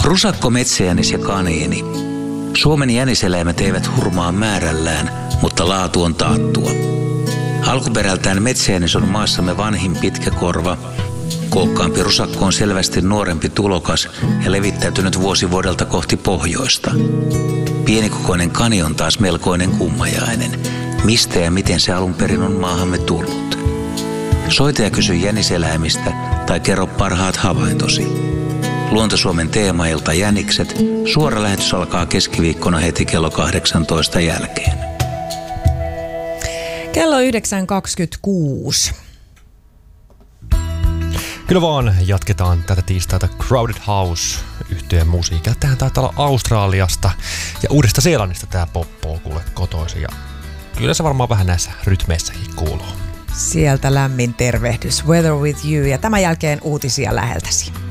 Rusakko, metsäjänis ja kaniini. Suomen jäniseläimet eivät hurmaa määrällään, mutta laatu on taattua. Alkuperältään metsäjänis on maassamme vanhin pitkäkorva. Kookkaampi rusakko on selvästi nuorempi tulokas ja levittäytynyt vuosi vuodelta kohti pohjoista. Pienikokoinen kani on taas melkoinen kummajainen. Mistä ja miten se alun perin on maahamme tullut? Soita ja kysy jäniseläimistä tai kerro parhaat havaintosi. Luontosuomen teemailta Jänikset. Suora lähetys alkaa keskiviikkona heti kello 18 jälkeen. Kello 9.26. Kyllä vaan, jatketaan tätä tiistaita Crowded House-yhtyeen musiikkia. Tähän taitaa olla Australiasta ja Uudesta Seelannista tää poppoo kuule kotoisin. Ja kyllä se varmaan vähän näissä rytmeissäkin kuuluu. Sieltä lämmin tervehdys. Weather with you ja tämän jälkeen uutisia läheltäsi.